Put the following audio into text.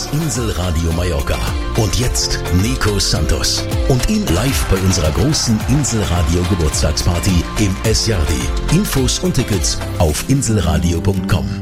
Inselradio Mallorca. Und jetzt Nico Santos und ihn live bei unserer großen Inselradio Geburtstagsparty im Es Jardi. Infos und Tickets auf inselradio.com.